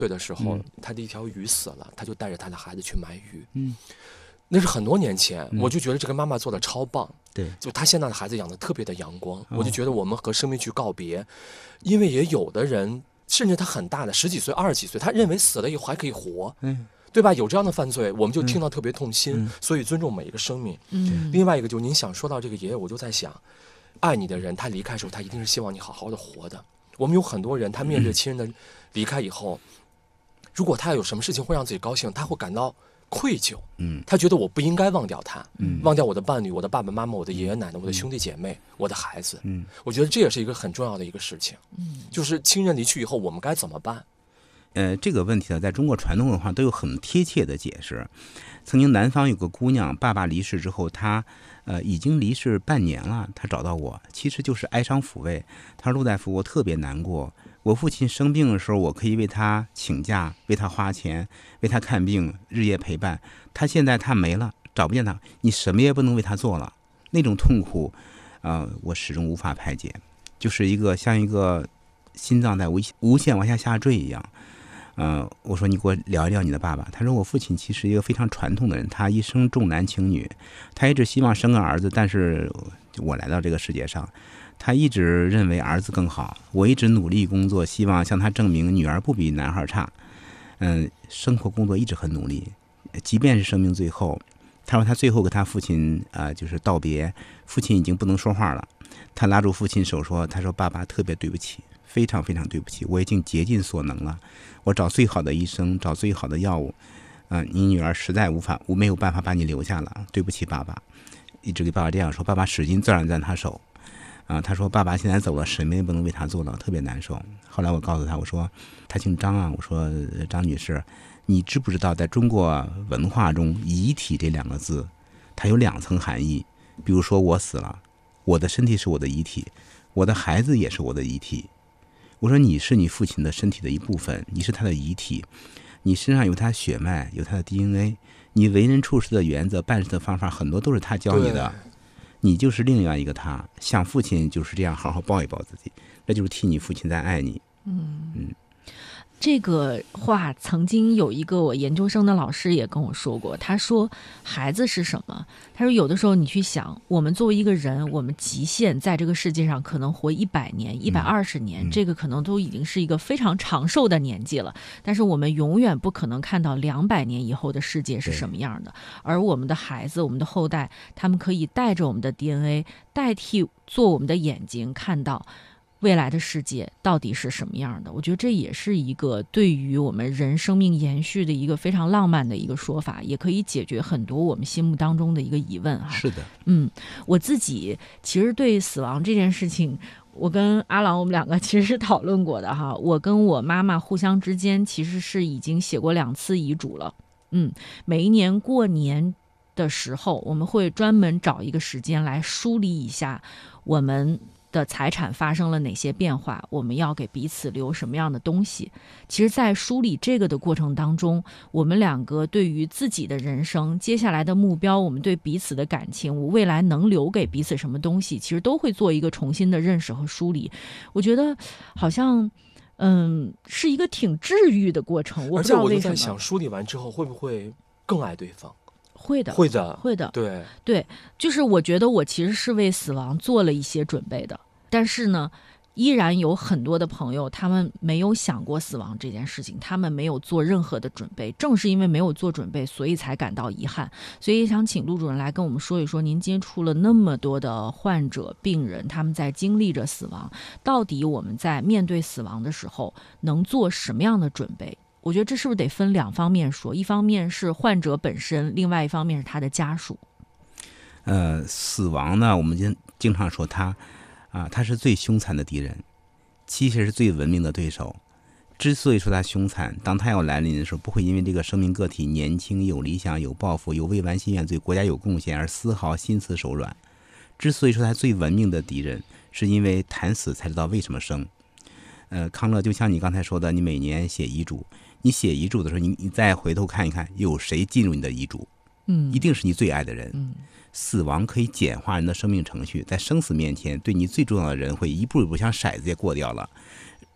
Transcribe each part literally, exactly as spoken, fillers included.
岁的时候， 嗯他的一条鱼死了，他就带着他的孩子去买鱼。 嗯， 那是很多年前， 嗯我就觉得这个妈妈做的超棒。 对， 就她现在的孩子养的特别的阳光， 哦我就觉得我们和生命去告别，因为也有的人，甚至他很大的十几岁、二十几岁，他认为死了以后还可以活， 嗯对吧？有这样的犯罪，我们就听到特别痛心， 嗯所以尊重每一个生命。 嗯， 另外一个就是您想说到这个爷爷，我就在想，爱你的人他离开的时候，他一定是希望你好好的活的。我们有很多人，他面对亲人的离开以后，如果他有什么事情会让自己高兴，他会感到愧疚， 嗯他觉得我不应该忘掉他， 嗯忘掉我的伴侣、我的爸爸妈妈、我的爷爷奶奶、我的兄弟姐妹、我的孩子。 嗯我觉得这也是一个很重要的一个事情， 嗯就是亲人离去以后，我们该怎么办？ 呃，这个问题呢，在中国传统文化都有很贴切的解释。曾经南方有个姑娘，爸爸离世之后，她呃已经离世半年了，她找到我，其实就是哀伤抚慰。她说：“陆大夫，我特别难过。我父亲生病的时候，我可以为他请假，为他花钱，为他看病，日夜陪伴。他现在他没了，找不见他，你什么也不能为他做了，那种痛苦，呃，我始终无法排解，就是一个像一个心脏在无无限往下下坠一样。”呃，我说你给我聊一聊你的爸爸。他说我父亲其实一个非常传统的人，他一生重男轻女，他一直希望生个儿子，但是我来到这个世界上，他一直认为儿子更好。我一直努力工作，希望向他证明女儿不比男孩差。嗯，生活工作一直很努力，即便是生命最后，他说他最后跟他父亲啊、呃、就是道别，父亲已经不能说话了，他拉住父亲手说：“他说爸爸特别对不起。”非常非常对不起，我已经竭尽所能了，我找最好的医生，找最好的药物，啊、呃，你女儿实在无法，我没有办法把你留下了，对不起爸爸，一直给爸爸这样说，爸爸使劲攥了攥他手，啊、呃，他说爸爸现在走了，什么也不能为他做了，特别难受。后来我告诉他，我说他姓张啊，我说张女士，你知不知道在中国文化中，遗体这两个字，它有两层含义，比如说我死了，我的身体是我的遗体，我的孩子也是我的遗体。我说你是你父亲的身体的一部分，你是他的遗体，你身上有他血脉，有他的 D N A， 你为人处事的原则、办事的方法很多都是他教你的，你就是另外一个他。像父亲就是这样好好抱一抱自己，这就是替你父亲在爱你。 嗯嗯， 这个话曾经有一个我研究生的老师也跟我说过，他说孩子是什么？他说有的时候你去想，我们作为一个人，我们极限在这个世界上可能活一百年、一百二十年、 嗯， 这个可能都已经是一个非常长寿的年纪了。但是我们永远不可能看到两百年以后的世界是什么样的。而我们的孩子、我们的后代，他们可以带着我们的 D N A， 代替做我们的眼睛，看到未来的世界到底是什么样的。我觉得这也是一个对于我们人生命延续的一个非常浪漫的一个说法，也可以解决很多我们心目当中的一个疑问哈。 是的， 嗯，我自己其实对死亡这件事情，我跟阿郎我们两个其实是讨论过的哈。我跟我妈妈互相之间其实是已经写过两次遗嘱了。嗯，每一年过年的时候，我们会专门找一个时间来梳理一下我们的财产发生了哪些变化，我们要给彼此留什么样的东西。其实在梳理这个的过程当中，我们两个对于自己的人生接下来的目标，我们对彼此的感情，我未来能留给彼此什么东西，其实都会做一个重新的认识和梳理。我觉得好像嗯是一个挺治愈的过程，我不知道为什么。 而且我就在想，梳理完之后会不会更爱对方？ 会的， 会的， 会的， 对对，就是我觉得我其实是为死亡做了一些准备的，但是呢，依然有很多的朋友他们没有想过死亡这件事情，他们没有做任何的准备，正是因为没有做准备，所以才感到遗憾。所以想请陆主任来跟我们说一说，您接触了那么多的患者、病人，他们在经历着死亡，到底我们在面对死亡的时候能做什么样的准备？我觉得这是不是得分两方面说，一方面是患者本身，另外一方面是他的家属。 呃，死亡呢，我们经经常说他啊，他是最凶残的敌人，其实是最文明的对手。之所以说他凶残，当他要来临的时候，不会因为这个生命个体年轻、有理想、有抱负、有未完心愿，对国家有贡献而丝毫心慈手软。之所以说他最文明的敌人，是因为谈死才知道为什么生。呃，康乐就像你刚才说的，你每年写遗嘱，你写遗嘱的时候，你你再回头看一看，有谁进入你的遗嘱？ 嗯， 一定是你最爱的人。 嗯， 死亡可以简化人的生命程序，在生死面前，对你最重要的人会一步一步像骰子也过掉了。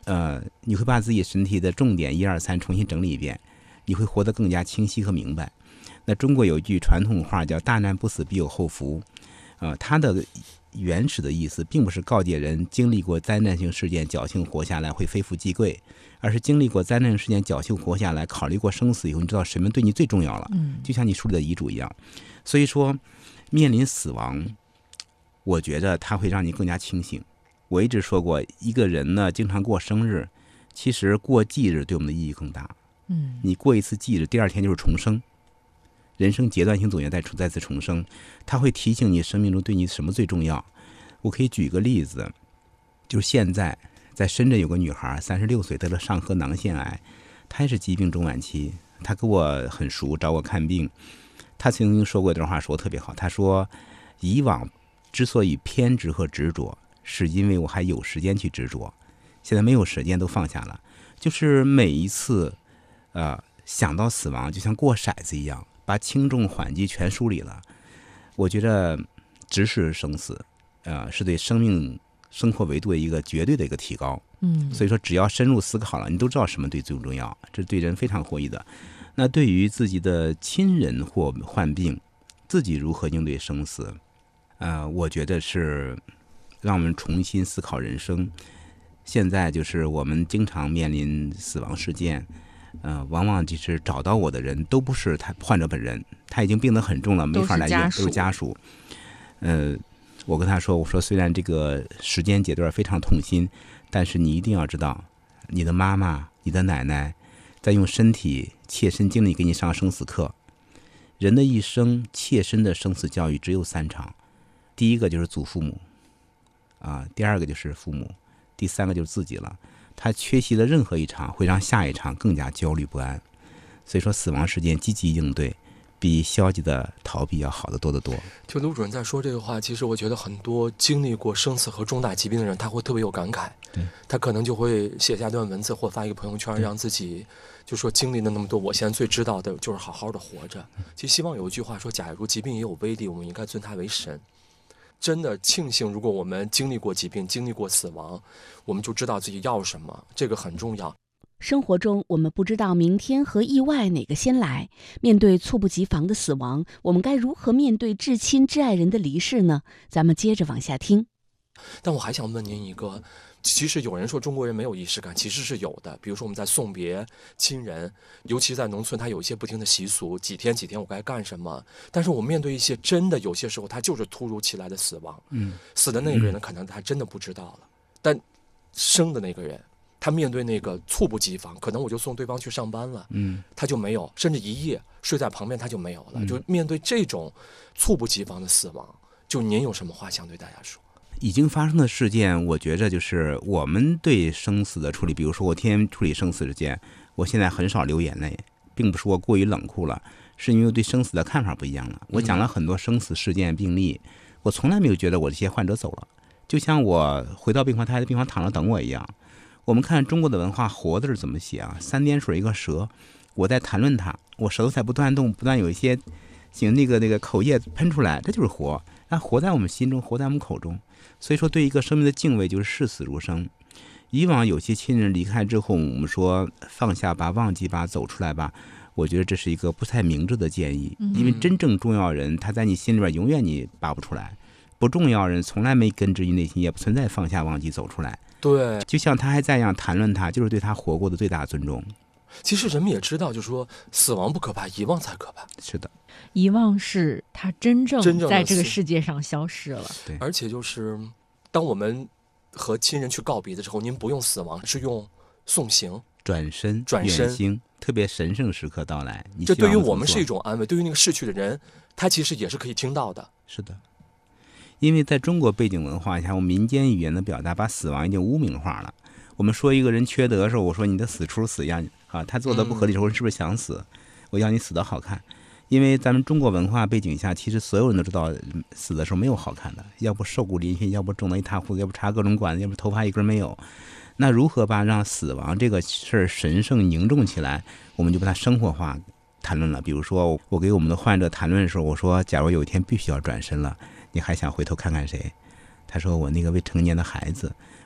呃，你会把自己身体的重点一二三重新整理一遍，你会活得更加清晰和明白。那中国有一句传统话叫大难不死必有后福，呃，它的原始的意思并不是告诫人经历过灾难性事件侥幸活下来会非富即贵，而是经历过灾难性事件侥幸活下来，考虑过生死以后，你知道什么对你最重要了，就像你书里的遗嘱一样。所以说面临死亡，我觉得它会让你更加清醒。我一直说过，一个人呢经常过生日，其实过忌日对我们的意义更大。 嗯， 你过一次忌日，第二天就是重生，人生阶段性总结再再次重生，它会提醒你生命中对你什么最重要。我可以举一个例子，就是现在在深圳有个女孩，三十六岁得了上颌囊腺癌，她也是疾病中晚期，她跟我很熟，找我看病。她曾经说过一段话，说得特别好，她说以往之所以偏执和执着，是因为我还有时间去执着，现在没有时间都放下了。就是每一次呃想到死亡，就像过骰子一样，把轻重缓急全梳理了。我觉得直视生死呃是对生命生活维度的一个绝对的一个提高。 嗯， 所以说只要深入思考了，你都知道什么对最重要，这是对人非常获益的。那对于自己的亲人或患病，自己如何应对生死，呃，我觉得是让我们重新思考人生。现在就是我们经常面临死亡事件，呃，往往就是找到我的人都不是他患者本人，他已经病得很重了，没法来院，都是家属。呃，我跟他说，我说虽然这个时间阶段非常痛心，但是你一定要知道，你的妈妈、你的奶奶在用身体切身经历给你上生死课。人的一生切身的生死教育只有三场，第一个就是祖父母，啊，第二个就是父母，第三个就是自己了。他缺席了任何一场，会让下一场更加焦虑不安。所以说，死亡事件积极应对，比消极的逃避要好得多得多。 就卢主任在说这个话，其实我觉得很多经历过生死和重大疾病的人，他会特别有感慨。 对， 他可能就会写下段文字或发一个朋友圈，让自己就说经历了那么多，我现在最知道的就是好好的活着。其实希望有一句话说，假如疾病也有威力，我们应该尊它为神。真的庆幸，如果我们经历过疾病，经历过死亡，我们就知道自己要什么，这个很重要。 生活中，我们不知道明天和意外哪个先来。面对猝不及防的死亡，我们该如何面对至亲至爱人的离世呢？咱们接着往下听。 但我还想问您一个，其实有人说中国人没有仪式感，其实是有的。比如说我们在送别亲人，尤其是在农村，他有一些不停的习俗，几天几天我该干什么。但是我面对一些真的有些时候，他就是突如其来的死亡。 嗯， 死的那个人呢，可能他真的不知道了，但生的那个人，他面对那个猝不及防，可能我就送对方去上班了， 嗯， 他就没有，甚至一夜睡在旁边他就没有了。嗯、就面对这种猝不及防的死亡，就您有什么话想对大家说？ 已经发生的事件，我觉着就是我们对生死的处理，比如说我天天处理生死事件，我现在很少流眼泪，并不是我过于冷酷了，是因为对生死的看法不一样了。我讲了很多生死事件病例，我从来没有觉得我这些患者走了，就像我回到病房，他还在病房躺着等我一样。我们看中国的文化，活的是怎么写啊？三点水一个舌，我在谈论它，我舌头在不断动，不断有一些行那个那个口液喷出来，这就是活。那活在我们心中，活在我们口中。所以说，对一个生命的敬畏就是视死如生。以往有些亲人离开之后，我们说放下吧，忘记吧，走出来吧。我觉得这是一个不太明智的建议，因为真正重要人他在你心里边永远你拔不出来，不重要人从来没根植于内心，也不存在放下、忘记、走出来。 对， 就像他还在一样谈论他，就是对他活过的最大的尊重。 其实人们也知道，就是说死亡不可怕，遗忘才可怕。 是的， 遗忘是他真正真正在这个世界上消失了。 对， 而且就是当我们和亲人去告别的时候，您不用死亡，是用送行、 转身、 转身远行，特别神圣时刻到来。你这对于我们是一种安慰，对于那个逝去的人，他其实也是可以听到的。 是的。因为在中国背景文化下，我们民间语言的表达把死亡已经污名化了。我们说一个人缺德的时候，我说你的死出死一样啊，他做的不合理的时候，是不是想死？我要你死的好看。因为咱们中国文化背景下，其实所有人都知道死的时候没有好看的，要不瘦骨嶙峋，要不肿得一塌糊涂，要不插各种管子，要不头发一根没有。那如何把让死亡这个事儿神圣凝重起来，我们就把它生活化谈论了。比如说我给我们的患者谈论的时候，我说假如有一天必须要转身了，你还想回头看看谁？他说我那个未成年的孩子。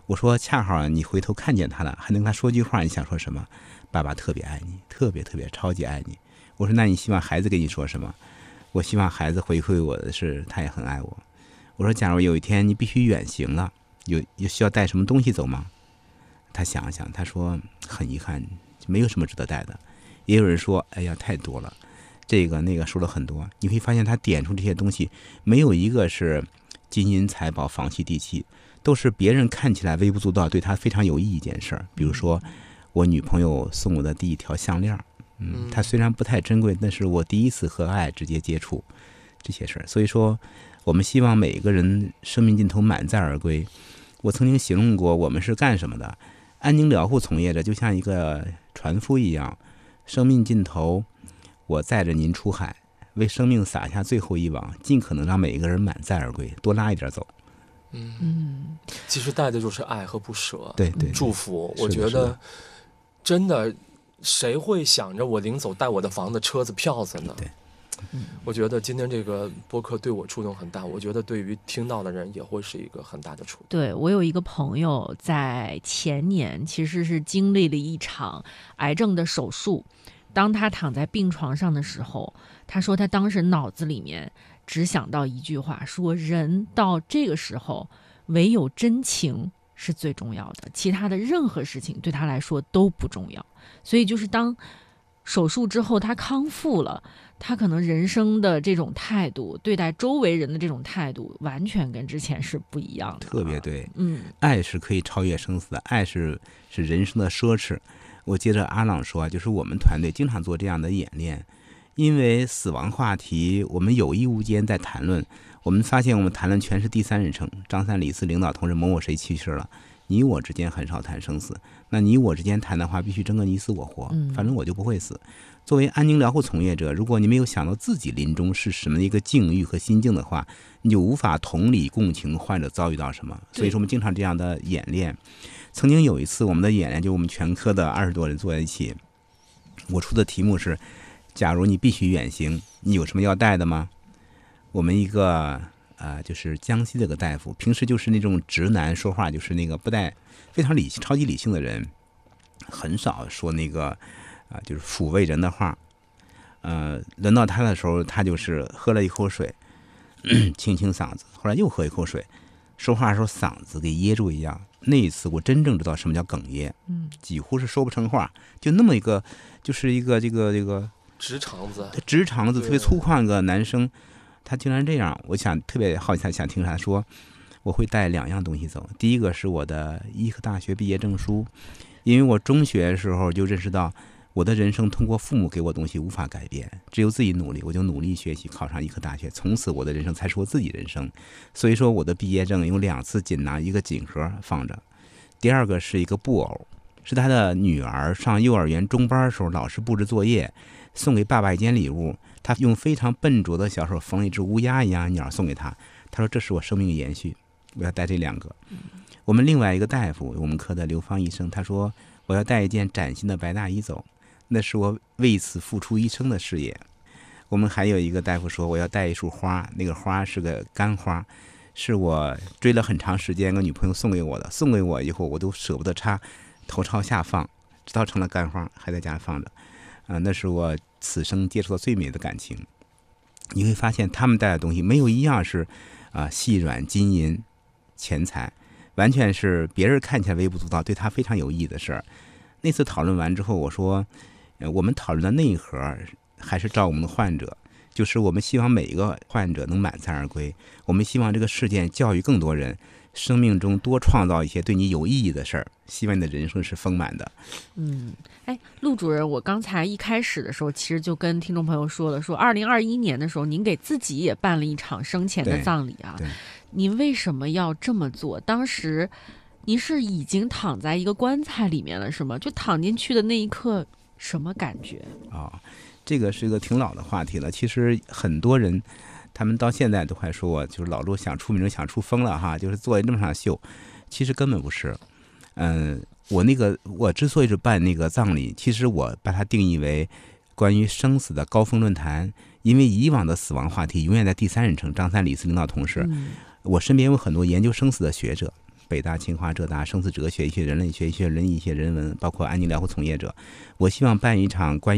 我说恰好你回头看见他了，还能跟他说句话，你想说什么？爸爸特别爱你，特别特别超级爱你。我说那你希望孩子跟你说什么？我希望孩子回馈我的是他也很爱我。我说假如有一天你必须远行了，有有需要带什么东西走吗？他想了想，他说很遗憾，没有什么值得带的。也有人说哎呀太多了，这个那个说了很多。你会发现他点出这些东西没有一个是金银财宝房契地契，都是别人看起来微不足道，对他非常有意义一件事儿。比如说我女朋友送我的第一条项链，嗯，它虽然不太珍贵，但是我第一次和爱直接接触这些事儿。所以说我们希望每个人生命尽头满载而归。我曾经形容过我们是干什么的，安宁疗护从业者就像一个船夫一样，生命尽头我载着您出海，为生命撒下最后一网，尽可能让每一个人满载而归，多拉一点走。 嗯嗯， 其实带的就是爱和不舍， 对对， 祝福。 是的我觉得是的真的，谁会想着我临走带我的房子、车子、票子呢？ 对， 我觉得今天这个播客对我触动很大，我觉得对于听到的人也会是一个很大的触动。 对，我有一个朋友在前年其实是经历了一场癌症的手术，当他躺在病床上的时候，他说他当时脑子里面只想到一句话，说人到这个时候唯有真情是最重要的，其他的任何事情对他来说都不重要。所以就是当手术之后他康复了，他可能人生的这种态度，对待周围人的这种态度完全跟之前是不一样的。 特别对， 嗯， 爱是可以超越生死的，爱是是人生的奢侈。我接着阿朗说，就是我们团队经常做这样的演练，因为死亡话题我们有意无间在谈论，我们发现我们谈论全是第三人称，张三李四领导同志某某谁去世了，你我之间很少谈生死，那你我之间谈的话必须争个你死我活，反正我就不会死。作为安宁疗护从业者，如果你没有想到自己临终是什么一个境遇和心境的话，你就无法同理共情患者遭遇到什么。所以说我们经常这样的演练。曾经有一次我们的演练，就我们全科的二十多人坐在一起，我出的题目是假如你必须远行，你有什么要带的吗？我们一个呃，就是江西的个大夫，平时就是那种直男，说话就是那个不带非常理性、超级理性的人，很少说那个啊、呃，就是抚慰人的话。呃，轮到他的时候，他就是喝了一口水，清清嗓子，后来又喝一口水，说话的时候嗓子给噎住一样。那一次我真正知道什么叫哽咽，嗯，几乎是说不成话，就那么一个，就是一个这个这个直肠子， 直肠子特别粗犷个男生。他竟然这样，我想特别好奇他想听啥。说我会带两样东西走，第一个是我的医科大学毕业证书，因为我中学的时候就认识到我的人生通过父母给我东西无法改变，只有自己努力，我就努力学习，考上医科大学，从此我的人生才是我自己人生。所以说我的毕业证有两次锦囊，一个锦盒放着。第二个是一个布偶，是他的女儿上幼儿园中班的时候，老师布置作业送给爸爸一件礼物，他用非常笨拙的小手缝了一只乌鸦一样的鸟送给他，他说这是我生命延续，我要带这两个。我们另外一个大夫，我们科的刘芳医生，他说我要带一件崭新的白大衣走，那是我为此付出一生的事业。我们还有一个大夫说我要带一束花，那个花是个干花，是我追了很长时间个女朋友送给我的，送给我以后我都舍不得插，头朝下放，直到成了干花还在家里放着。啊、呃，那是我此生接触到最美的感情。你会发现他们带的东西没有一样是啊、呃、细软金银钱财，完全是别人看起来微不足道，对他非常有意义的事儿。那次讨论完之后，我说，呃，我们讨论的内核还是照我们的患者，就是我们希望每一个患者能满载而归，我们希望这个事件教育更多人，生命中多创造一些对你有意义的事儿，希望你的人生是丰满的。 嗯，哎，陆主任，我刚才一开始的时候，其实就跟听众朋友说了，说二零二一年的时候，您给自己也办了一场生前的葬礼啊。您为什么要这么做？当时您是已经躺在一个棺材里面了，是吗？就躺进去的那一刻，什么感觉？ 啊、哦，这个是一个挺老的话题了。其实很多人，他们到现在都还说我就是老陆想出名想出风了哈，就是做这么场秀，其实根本不是。嗯，我那个我之所以是办那个葬礼，其实我把它定义为关于生死的高峰论坛，因为以往的死亡话题永远在第三人称，张三李四领导同事。嗯，我身边有很多研究生死的学者， 北大、清华、浙大生死哲学、一些人类学、一些人医学、人文，包括安宁疗护从业者。我希望办一场关于